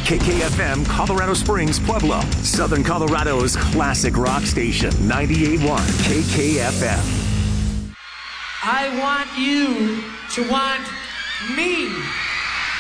KKFM Colorado Springs, Pueblo, Southern Colorado's classic rock station, 98.1 KKFM. I want you to want me.